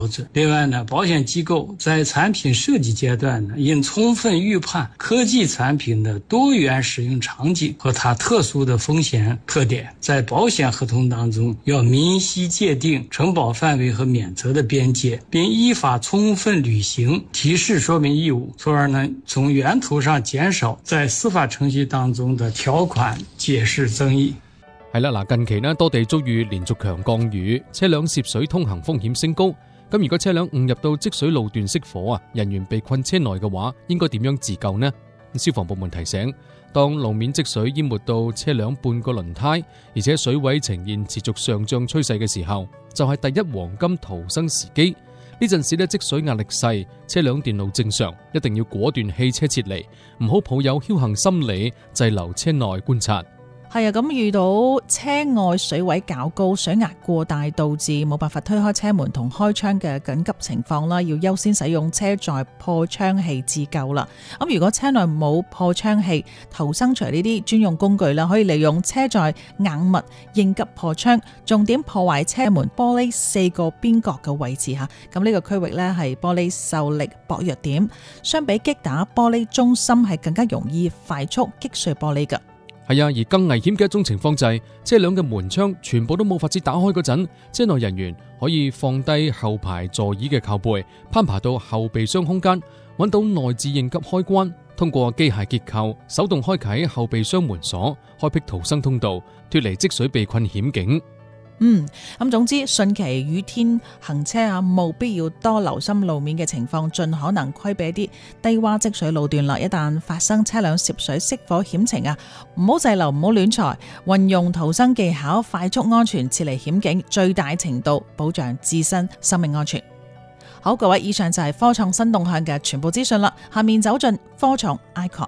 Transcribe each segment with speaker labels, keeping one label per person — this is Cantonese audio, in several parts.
Speaker 1: 另外呢，保险机构在产品设计阶段呢，应充分预判科技产品的多元使用场景和它特殊的风险特点，在保险合同当中要明晰界定承保范围和免责的边界，并依法充分履行提示说明義務，從而呢從源頭上減少在司法程序當中的條款解釋爭議。
Speaker 2: 係啦，嗱，近期呢多地遭遇連續強降雨，車輛涉水通行風險升高。咁如果車輛誤入到積水路段熄火啊，人員被困車內嘅話，應該點樣自救呢？消防部門提醒，當路面積水淹沒到車輛半個輪胎，而且水位呈現持續上漲趨勢嘅時候，就係第一黃金逃生時機。呢陣時咧積水壓力細，車輛電路正常，一定要果斷棄車撤離，唔好抱有僥倖心理滯留車內觀察。
Speaker 3: 係啊，咁遇到車外水位較高、水壓過大，導致冇辦法推開車門同開窗嘅緊急情況啦，要優先使用車載破窗器自救啦。咁如果車內冇破窗器，逃生除呢啲專用工具啦，可以利用車載硬物應急破窗，重點破壞車門玻璃4個邊角嘅位置嚇。咁呢個區域呢係玻璃受力薄弱點，相比擊打玻璃中心係更加容易快速擊碎玻璃㗎。
Speaker 2: 係啊，而更危險嘅一種情況就係車輛嘅門窗全部都冇法子打開嗰陣，車內人員可以放低後排座椅嘅靠背，攀爬到後備箱空間，揾到內置應急開關，通過機械結構手動開啟後備箱門鎖，開闢逃生通道，脫離積水被困險境。
Speaker 3: 咁總之汛期雨天行車啊，務必要多留心路面嘅情況，盡可能規避一啲低洼積水路段啦。一旦發生車輛涉水熄火險情啊，唔好滯留，唔好亂財，運用逃生技巧，快速安全撤離險境，最大程度保障自身生命安全。好，各位，以上就係科創新動向嘅全部資訊啦。下面走進科創 ICON。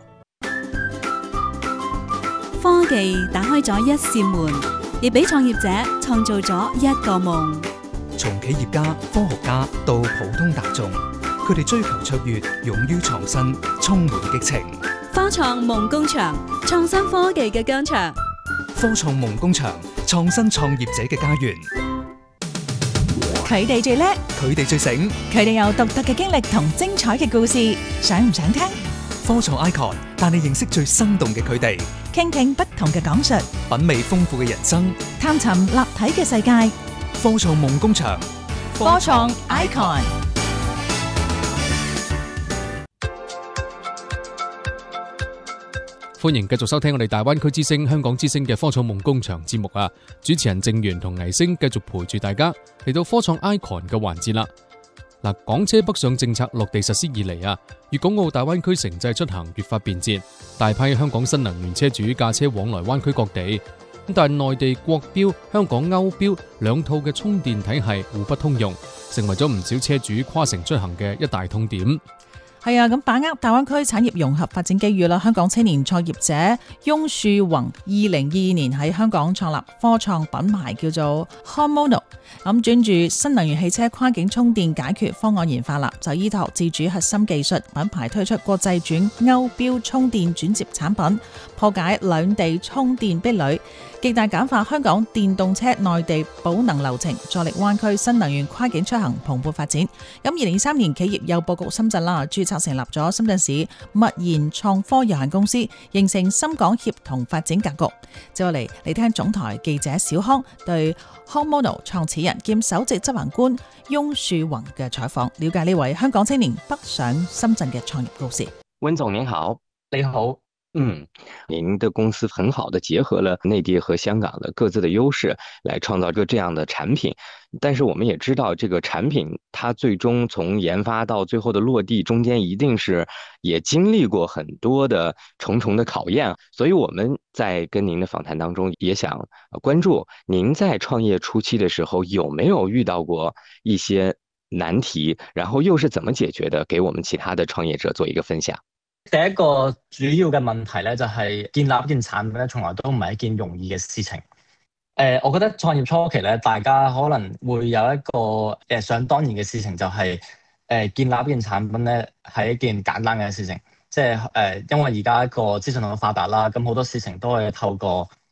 Speaker 4: 科技打開咗一扇門，亦俾創業者創造咗一個夢。
Speaker 5: 從企業家、科學家到普通大眾，佢哋追求卓越，勇於創新，充滿激情。
Speaker 4: 科創夢工場，創新科技嘅疆場。
Speaker 5: 科創夢工場，創新創業者嘅家園。
Speaker 3: 佢哋最叻，
Speaker 5: 佢哋最醒，
Speaker 3: 佢哋有獨特嘅經歷同精彩嘅故事，想唔想聽？
Speaker 5: 科創 ICON 帶你認識最生動嘅佢哋，
Speaker 3: 傾聽不同嘅講述，
Speaker 5: 品味豐富嘅人生，
Speaker 3: 探尋立體嘅世界。
Speaker 5: 科創夢工場，
Speaker 3: 科創 ICON。
Speaker 2: 歡迎繼續收聽我哋大灣區之聲、香港之聲嘅科創夢工場節目啊！主持人鄭源同倪星繼續陪住大家嚟到科創 ICON 嘅環節啦。嗱，港車北上政策落地實施以嚟啊，粵港澳大灣區城際出行越發便捷，大批香港新能源車主駕車往來灣區各地。但係內地國標、香港歐標兩套嘅充電體系互不通用，成為咗唔少車主跨城出行嘅一大痛點。
Speaker 3: 係啊，咁把握大灣區產業融合發展機遇啦，香港青年創業者翁樹宏2022年喺香港創立科創品牌叫做 Homono， 咁專注新能源汽車跨境充電解決方案研發啦，就依託自主核心技術，品牌推出國際轉歐標充電轉接產品，破解兩地充電壁壘，極大簡化香港電動車內地保能流程，助力灣區新能源跨境出行蓬勃發展。咁2023年企業又佈局深圳啦，註冊成立咗深圳市物研創科有限公司，形成深港協同發展格局。接落嚟，嚟聽總台記者小康對 Homono 創始人兼首席執行官翁樹宏嘅採訪，了解呢位香港青年北上深圳嘅創業故事。
Speaker 6: 温總您好。
Speaker 7: 你好。
Speaker 6: 您的公司很好的結合了內地和香港的各自的優勢，來創造一個這樣的產品。但是我們也知道，這個產品它最終從研發到最後的落地，中間一定是也經歷過很多的重重的考驗。所以我們在跟您的訪談當中，也想關注您在創業初期的時候，有沒有遇到過一些難題，然後又是怎麼解決的，給我們其他的創業者做一個分享。
Speaker 7: 第一個主要嘅問題咧，就係建立一件產品咧，從來都唔係一件容易嘅事情。我覺得創業初期咧，大家可能會有一個想當然嘅事情，就係建立一件產品咧係一件簡單嘅事情。即係因為而家一個資訊咁發達啦，咁好多事情都係透過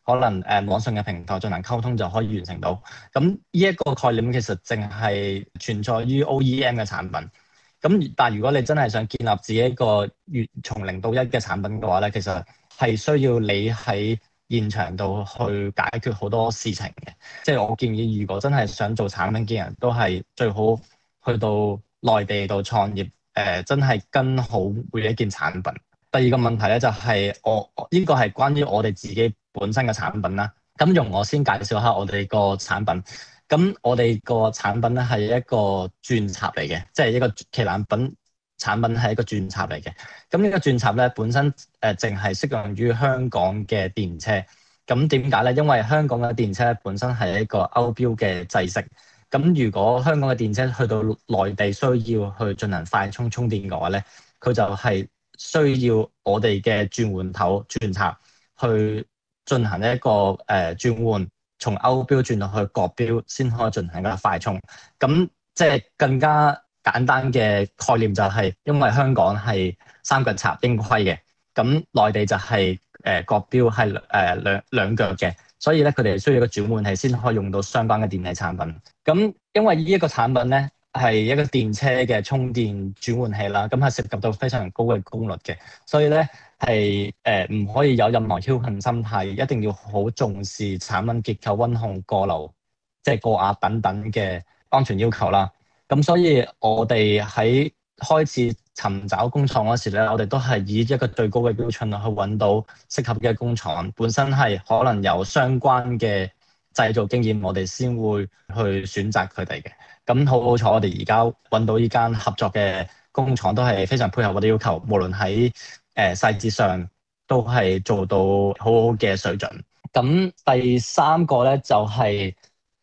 Speaker 7: 可能網上嘅平台進行溝通就可以完成到。咁呢一個概念其實淨係存在於 OEM 嘅產品。咁但係如果你真係想建立自己一個從零到一嘅產品嘅話咧，其實係需要你喺現場度去解決好多事情嘅。即係我建議，如果真係想做產品嘅人都係最好去到內地度創業，真係跟好每一件產品。第二個問題咧就係呢個係關於我哋自己本身嘅產品啦。咁容我先介紹下我哋個產品。咁我哋個產品咧係一個鑽插嚟嘅，即係一個旗艦品產品係一個鑽插嚟嘅。咁呢個鑽插咧本身淨係適用於香港嘅電車。咁點解咧？因為香港嘅電車本身係一個歐標嘅制式。咁如果香港嘅電車去到內地需要去進行快充充電嘅話咧，佢就係需要我哋嘅轉換頭鑽插去進行一個轉換。從歐標轉到去國標先可以進行一個快充。咁即係更加簡單嘅概念就係，因為香港係三腳插英規嘅，咁內地就係國標係兩腳嘅，所以咧佢哋需要一個轉換器先可以用到相關嘅電器產品。咁因為呢一個產品咧係一個電車嘅充電轉換器啦，咁係涉及到非常高嘅功率嘅，所以咧係唔可以有任何僥倖心態，一定要好重視產品結構、溫控、過流、即係過壓等等嘅安全要求啦。咁所以我哋喺開始尋找工廠嗰時咧，我哋都係以一個最高嘅標準去揾到適合嘅工廠，本身係可能有相關嘅製造經驗，我哋先會去選擇佢哋嘅。咁好彩，我哋而家揾到呢間合作嘅工廠都係非常配合我哋要求，無論喺細節上都係做到好好嘅水準。咁第三個咧就係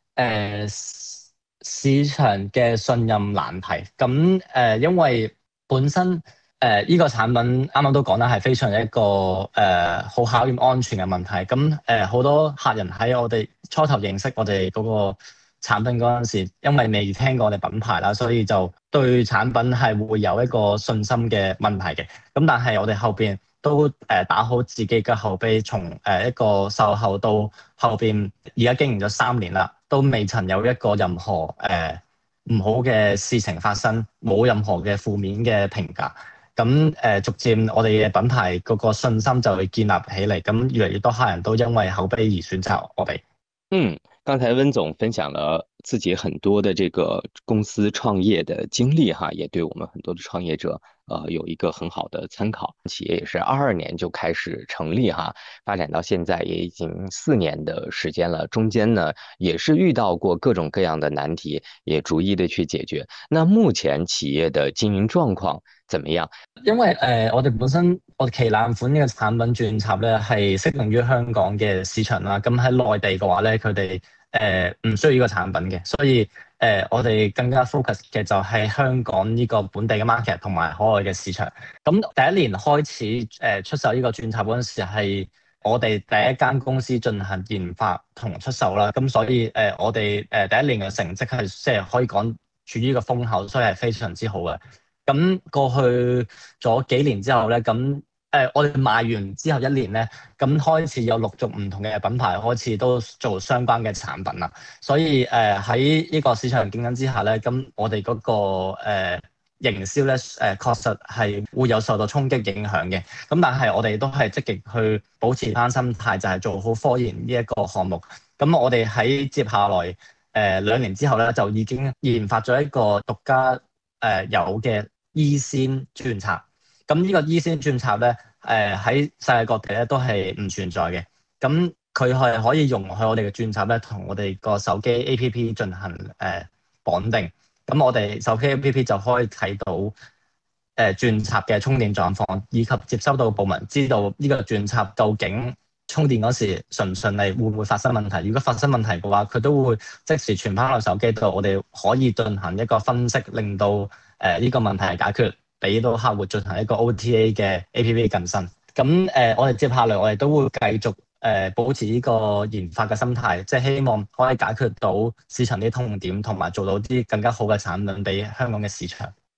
Speaker 7: 市場嘅信任難題。咁因為本身呢個產品啱啱都講啦，係非常一個好考驗安全嘅問題。咁好多客人喺我哋初頭認識我哋嗰個產品嗰陣時，因為未聽過我哋品牌啦，所以就對產品係會有一個信心嘅問題嘅。咁但係我哋後邊都打好自己嘅口碑，從一個售後到後邊，而家經營咗3年啦，都未曾有一個任何唔好嘅事情發生，冇任何嘅負面嘅評價。咁逐漸我哋嘅品牌嗰個信心就會建立起嚟，咁越嚟越多客人都因為口碑而選擇我哋。
Speaker 6: 剛才溫總分享了自己很多的這個公司創業的經歷哈，也對我們很多的創業者有一個很好的參考。企業也是22年就開始成立哈，發展到現在也已經4年的時間了，中間呢也是遇到過各種各樣的難題，也逐一的去解決。那目前企業的經營狀況怎麼樣？
Speaker 7: 因為我哋本身我哋旗艦款呢個產品鑽插咧係適用於香港嘅市場啦，咁喺內地嘅話咧佢哋唔需要呢個產品嘅，所以我哋更加 focus 嘅就係香港呢個本地嘅 market 同埋海外嘅市場。咁第一年開始出售呢個鑽插嗰陣時係我哋第一間公司進行研發同出售啦，咁所以我哋第一年嘅成績係即係可以講處於呢個風口，所以係非常之好嘅。咁過去咗幾年之後咧，咁我哋賣完之後1年咧，咁開始有陸續唔同嘅品牌開始都做相關嘅產品啦。所以喺呢個市場競爭之下咧，咁我哋嗰個營銷咧確實係會有受到衝擊影響嘅。咁但係我哋都係積極去保持翻心態，就係做好科研呢一個項目。咁我哋喺接下來2年之後咧，就已經研發咗一個獨家有嘅E線鑽插。咁呢個 E 線鑽插咧，喺世界各地咧都係唔存在嘅。咁佢係可以容許我哋嘅鑽插咧，同我哋個手機 APP 進行綁定。咁我哋手機 APP 就可以睇到鑽插嘅充電狀況，以及接收到部門知道呢個鑽插究竟充電嗰時順唔順利，會唔會發生問題。如果發生問題嘅話，佢都會即時傳翻落手機度，我哋可以進行一個分析，令到呢個問題解決。俾到客戶進行一個 OTA 嘅 APP 更新。咁我哋接下來我哋都會繼續保持呢個研發嘅心態，即係希望可以解決到市場啲痛點，同埋做到啲更加好嘅產品俾香港嘅市場。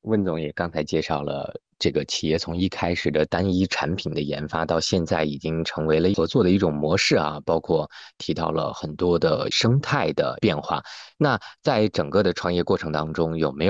Speaker 6: 温总也刚才介绍了这个企业从一开始的单一产品的研发，到现在已经成为了合作的一种模式啊，包括提到了很多的生态的变化。那在整个的创业过程当中，有没有